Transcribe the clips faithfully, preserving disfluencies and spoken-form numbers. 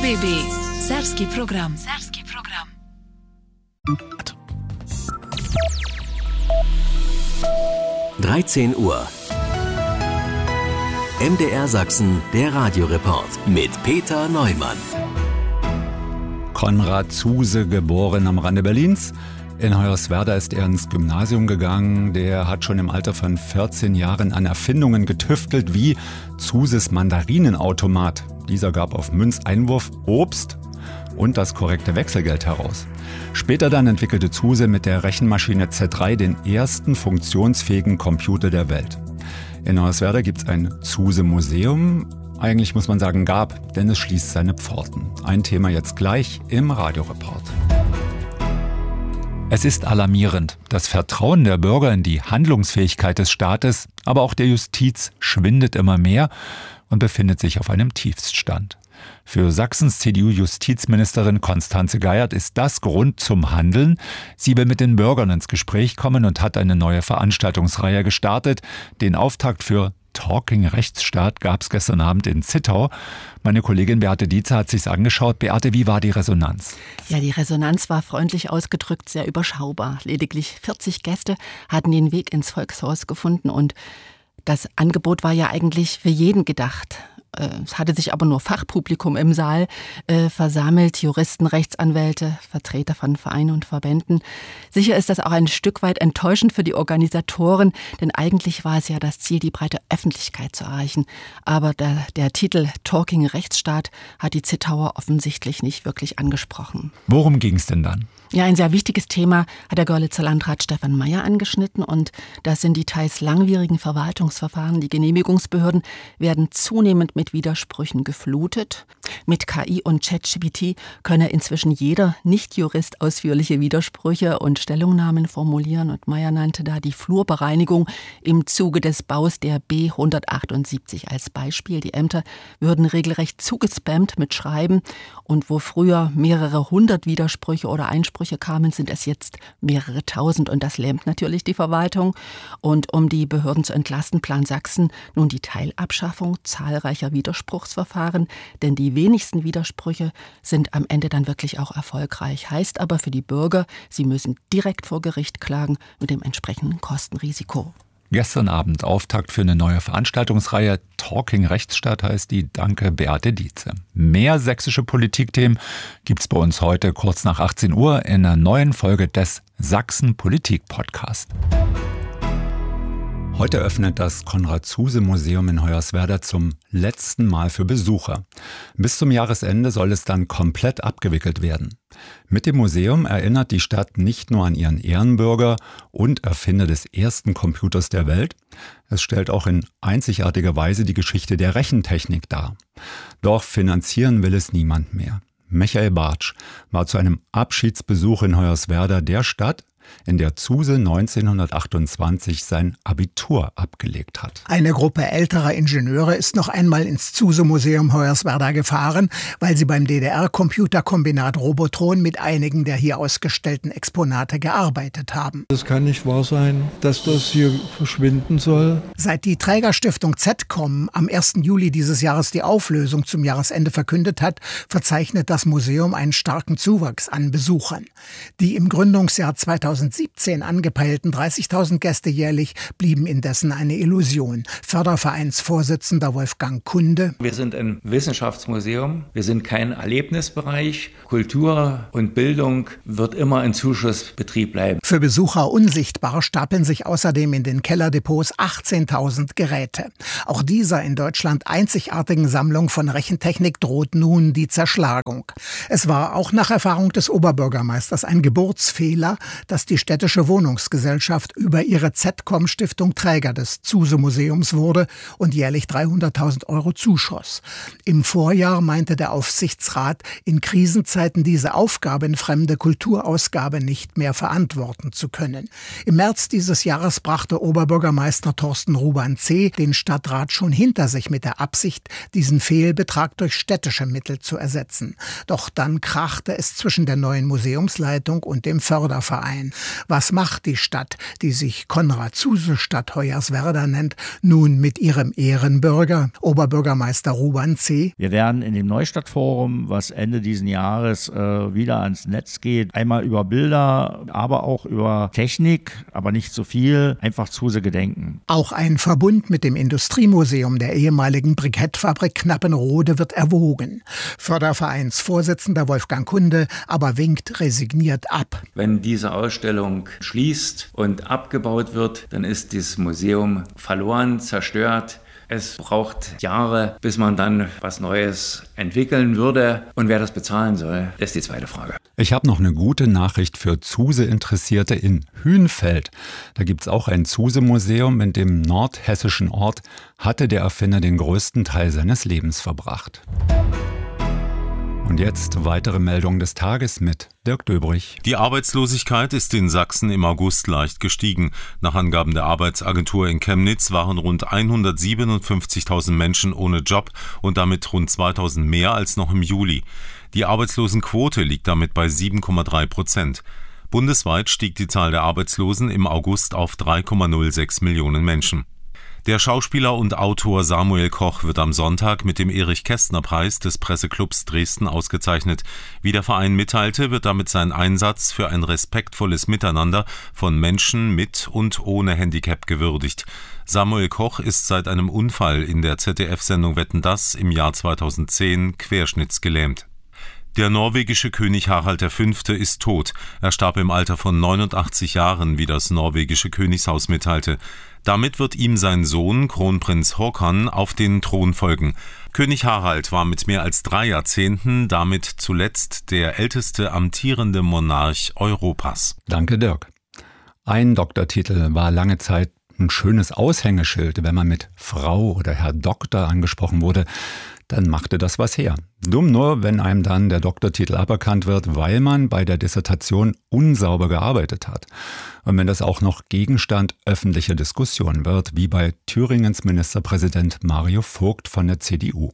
B B. Serbski program. Serbski program. dreizehn Uhr. M D R Sachsen, der Radioreport mit Peter Neumann. Konrad Zuse, geboren am Rande Berlins. In Hoyerswerda ist er ins Gymnasium gegangen. Der hat schon im Alter von vierzehn Jahren an Erfindungen getüftelt, wie Zuses Mandarinenautomat. Dieser gab auf Münzeinwurf Obst und das korrekte Wechselgeld heraus. Später dann entwickelte Zuse mit der Rechenmaschine Z drei den ersten funktionsfähigen Computer der Welt. In Hoyerswerda gibt es ein Zuse-Museum. Eigentlich muss man sagen gab, denn es schließt seine Pforten. Ein Thema jetzt gleich im Radioreport. Es ist alarmierend. Das Vertrauen der Bürger in die Handlungsfähigkeit des Staates, aber auch der Justiz schwindet immer mehr und befindet sich auf einem Tiefststand. Für Sachsens C D U-Justizministerin Constanze Geiert ist das Grund zum Handeln. Sie will mit den Bürgern ins Gespräch kommen und hat eine neue Veranstaltungsreihe gestartet. Den Auftakt für Talking Rechtsstaat gab es gestern Abend in Zittau. Meine Kollegin Beate Dietze hat sich's angeschaut. Beate, wie war die Resonanz? Ja, die Resonanz war freundlich ausgedrückt sehr überschaubar. Lediglich vierzig Gäste hatten den Weg ins Volkshaus gefunden und das Angebot war ja eigentlich für jeden gedacht. Es hatte sich aber nur Fachpublikum im Saal äh, versammelt, Juristen, Rechtsanwälte, Vertreter von Vereinen und Verbänden. Sicher ist das auch ein Stück weit enttäuschend für die Organisatoren, denn eigentlich war es ja das Ziel, die breite Öffentlichkeit zu erreichen. Aber der, der Titel Talking Rechtsstaat hat die Zittauer offensichtlich nicht wirklich angesprochen. Worum ging es denn dann? Ja, ein sehr wichtiges Thema hat der Görlitzer Landrat Stefan Mayer angeschnitten und das sind die teils langwierigen Verwaltungsverfahren. Die Genehmigungsbehörden werden zunehmend mit Widersprüchen geflutet. Mit K I und ChatGPT könne inzwischen jeder Nicht-Jurist ausführliche Widersprüche und Stellungnahmen formulieren und Mayer nannte da die Flurbereinigung im Zuge des Baus der B hundertachtundsiebzig als Beispiel. Die Ämter würden regelrecht zugespammt mit Schreiben und wo früher mehrere hundert Widersprüche oder Einsprüche kamen, sind es jetzt mehrere tausend und das lähmt natürlich die Verwaltung. Und um die Behörden zu entlasten, plant Sachsen nun die Teilabschaffung zahlreicher Widerspruchsverfahren, denn die wenigsten Widersprüche sind am Ende dann wirklich auch erfolgreich. Heißt aber für die Bürger, sie müssen direkt vor Gericht klagen mit dem entsprechenden Kostenrisiko. Gestern Abend Auftakt für eine neue Veranstaltungsreihe. Talking Rechtsstaat heißt die. Danke, Beate Dietze. Mehr sächsische Politikthemen gibt's bei uns heute kurz nach achtzehn Uhr in einer neuen Folge des Sachsen Politik Podcast. Heute öffnet das Konrad-Zuse-Museum in Hoyerswerda zum letzten Mal für Besucher. Bis zum Jahresende soll es dann komplett abgewickelt werden. Mit dem Museum erinnert die Stadt nicht nur an ihren Ehrenbürger und Erfinder des ersten Computers der Welt, es stellt auch in einzigartiger Weise die Geschichte der Rechentechnik dar. Doch finanzieren will es niemand mehr. Michael Bartsch war zu einem Abschiedsbesuch in Hoyerswerda der Stadt, in der Zuse neunzehnhundertachtundzwanzig sein Abitur abgelegt hat. Eine Gruppe älterer Ingenieure ist noch einmal ins Zuse-Museum Hoyerswerda gefahren, weil sie beim D D R-Computerkombinat Robotron mit einigen der hier ausgestellten Exponate gearbeitet haben. Es kann nicht wahr sein, dass das hier verschwinden soll. Seit die Trägerstiftung Z COM am ersten Juli dieses Jahres die Auflösung zum Jahresende verkündet hat, verzeichnet das Museum einen starken Zuwachs an Besuchern. Die im Gründungsjahr zweitausendsiebzehn angepeilten dreißigtausend Gäste jährlich blieben indessen eine Illusion. Fördervereinsvorsitzender Wolfgang Kunde: Wir sind ein Wissenschaftsmuseum, wir sind kein Erlebnisbereich. Kultur und Bildung wird immer in Zuschussbetrieb bleiben. Für Besucher unsichtbar stapeln sich außerdem in den Kellerdepots achtzehntausend Geräte. Auch dieser in Deutschland einzigartigen Sammlung von Rechentechnik droht nun die Zerschlagung. Es war auch nach Erfahrung des Oberbürgermeisters ein Geburtsfehler, dass die städtische Wohnungsgesellschaft über ihre Z COM-Stiftung Träger des Zuse-Museums wurde und jährlich dreihunderttausend Euro zuschoss. Im Vorjahr meinte der Aufsichtsrat, in Krisenzeiten diese aufgabenfremde Kulturausgabe nicht mehr verantworten zu können. Im März dieses Jahres brachte Oberbürgermeister Thorsten Ruban C. den Stadtrat schon hinter sich mit der Absicht, diesen Fehlbetrag durch städtische Mittel zu ersetzen. Doch dann krachte es zwischen der neuen Museumsleitung und dem Förderverein. Was macht die Stadt, die sich Konrad-Zuse-Stadt Hoyerswerda nennt, nun mit ihrem Ehrenbürger, Oberbürgermeister Ruban C.? Wir werden in dem Neustadtforum, was Ende diesen Jahres äh, wieder ans Netz geht, einmal über Bilder, aber auch über Technik, aber nicht so viel, einfach Zuse gedenken. Auch ein Verbund mit dem Industriemuseum der ehemaligen Brikettfabrik Knappenrode wird erwogen. Fördervereinsvorsitzender Wolfgang Kunde aber winkt resigniert ab. Wenn diese Ausstellung schließt und abgebaut wird, dann ist dieses Museum verloren, zerstört. Es braucht Jahre, bis man dann was Neues entwickeln würde. Und wer das bezahlen soll, das ist die zweite Frage. Ich habe noch eine gute Nachricht für Zuse-Interessierte in Hünfeld. Da gibt es auch ein Zuse-Museum. In dem nordhessischen Ort hatte der Erfinder den größten Teil seines Lebens verbracht. Und jetzt weitere Meldungen des Tages mit Dirk Döbrich. Die Arbeitslosigkeit ist in Sachsen im August leicht gestiegen. Nach Angaben der Arbeitsagentur in Chemnitz waren rund hundertsiebenundfünfzigtausend Menschen ohne Job und damit rund zweitausend mehr als noch im Juli. Die Arbeitslosenquote liegt damit bei sieben Komma drei Prozent. Bundesweit stieg die Zahl der Arbeitslosen im August auf drei Komma null sechs Millionen Menschen. Der Schauspieler und Autor Samuel Koch wird am Sonntag mit dem Erich-Kästner-Preis des Presseclubs Dresden ausgezeichnet. Wie der Verein mitteilte, wird damit sein Einsatz für ein respektvolles Miteinander von Menschen mit und ohne Handicap gewürdigt. Samuel Koch ist seit einem Unfall in der Z D F-Sendung Wetten, dass im Jahr zweitausendzehn querschnittsgelähmt. Der norwegische König Harald der Fünfte ist tot. Er starb im Alter von neunundachtzig Jahren, wie das norwegische Königshaus mitteilte. Damit wird ihm sein Sohn, Kronprinz Håkon, auf den Thron folgen. König Harald war mit mehr als drei Jahrzehnten damit zuletzt der älteste amtierende Monarch Europas. Danke, Dirk. Ein Doktortitel war lange Zeit ein schönes Aushängeschild. Wenn man mit Frau oder Herr Doktor angesprochen wurde, dann machte das was her. Dumm nur, wenn einem dann der Doktortitel aberkannt wird, weil man bei der Dissertation unsauber gearbeitet hat. Und wenn das auch noch Gegenstand öffentlicher Diskussion wird, wie bei Thüringens Ministerpräsident Mario Vogt von der C D U.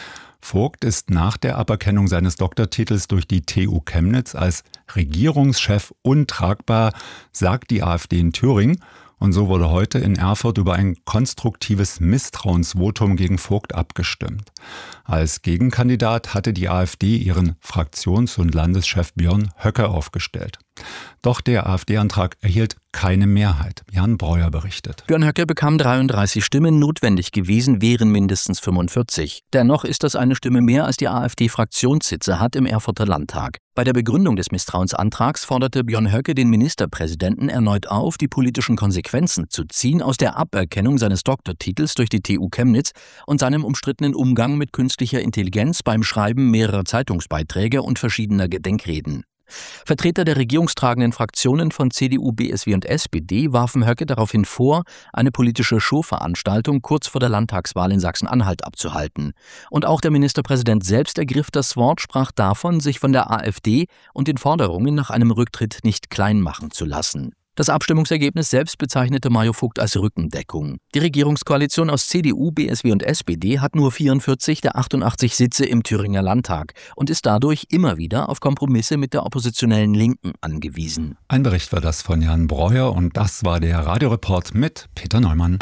Vogt ist nach der Aberkennung seines Doktortitels durch die T U Chemnitz als Regierungschef untragbar, sagt die AfD in Thüringen. Und so wurde heute in Erfurt über ein konstruktives Misstrauensvotum gegen Vogt abgestimmt. Als Gegenkandidat hatte die AfD ihren Fraktions- und Landeschef Björn Höcke aufgestellt. Doch der AfD-Antrag erhielt keine Mehrheit. Jan Breuer berichtet. Björn Höcke bekam dreiunddreißig Stimmen, notwendig gewesen wären mindestens fünfundvierzig. Dennoch ist das eine Stimme mehr, als die AfD-Fraktionssitze hat im Erfurter Landtag. Bei der Begründung des Misstrauensantrags forderte Björn Höcke den Ministerpräsidenten erneut auf, die politischen Konsequenzen zu ziehen aus der Aberkennung seines Doktortitels durch die T U Chemnitz und seinem umstrittenen Umgang mit künstlicher Intelligenz beim Schreiben mehrerer Zeitungsbeiträge und verschiedener Gedenkreden. Vertreter der regierungstragenden Fraktionen von C D U, B S W und S P D warfen Höcke daraufhin vor, eine politische Showveranstaltung kurz vor der Landtagswahl in Sachsen-Anhalt abzuhalten. Und auch der Ministerpräsident selbst ergriff das Wort, sprach davon, sich von der AfD und den Forderungen nach einem Rücktritt nicht klein machen zu lassen. Das Abstimmungsergebnis selbst bezeichnete Mario Vogt als Rückendeckung. Die Regierungskoalition aus C D U, B S W und S P D hat nur vierundvierzig der achtundachtzig Sitze im Thüringer Landtag und ist dadurch immer wieder auf Kompromisse mit der oppositionellen Linken angewiesen. Ein Bericht war das von Jan Breuer und das war der Radioreport mit Peter Neumann.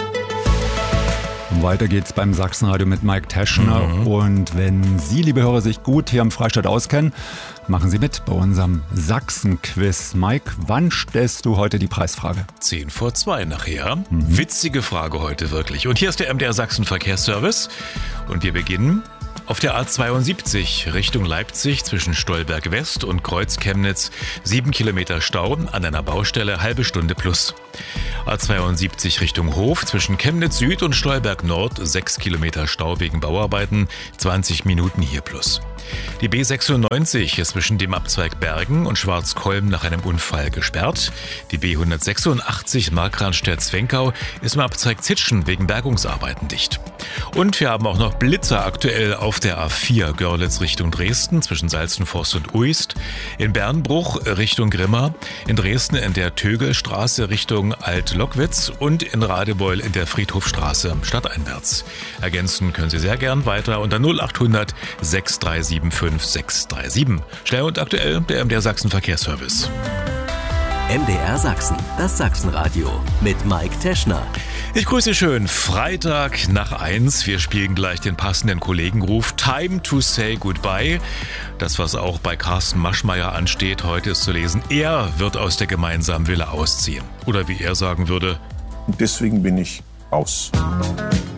Weiter geht's beim Sachsenradio mit Mike Teschner. Mhm. Und wenn Sie, liebe Hörer, sich gut hier im Freistaat auskennen, machen Sie mit bei unserem Sachsen-Quiz. Mike, wann stellst du heute die Preisfrage? Zehn vor zwei nachher. Mhm. Witzige Frage heute wirklich. Und hier ist der M D R Sachsen Verkehrsservice. Und wir beginnen auf der A zweiundsiebzig Richtung Leipzig zwischen Stolberg West und Kreuz Chemnitz. Sieben Kilometer Stau an einer Baustelle, halbe Stunde plus. A zweiundsiebzig Richtung Hof zwischen Chemnitz Süd und Stolberg Nord. Sechs Kilometer Stau wegen Bauarbeiten, zwanzig Minuten hier plus. Die B sechsundneunzig ist zwischen dem Abzweig Bergen und Schwarzkolm nach einem Unfall gesperrt. Die B hundertsechsundachtzig Markranstädt-Zwenkau ist im Abzweig Zitschen wegen Bergungsarbeiten dicht. Und wir haben auch noch Blitzer aktuell auf der A vier Görlitz Richtung Dresden zwischen Salzenforst und Uist, in Bernbruch Richtung Grimma, in Dresden in der Tögelstraße Richtung Alt-Lockwitz und in Radebeul in der Friedhofstraße stadteinwärts. Ergänzen können Sie sehr gern weiter unter null achthundert sechs drei sieben fünf sechs drei sieben. Schnell und aktuell der M D R Sachsen Verkehrsservice. M D R Sachsen, das Sachsenradio mit Mike Teschner. Ich grüße schön. Freitag nach eins. Wir spielen gleich den passenden Kollegenruf Time to say goodbye. Das, was auch bei Carsten Maschmeyer ansteht, heute ist zu lesen. Er wird aus der gemeinsamen Villa ausziehen. Oder wie er sagen würde: Deswegen bin ich aus.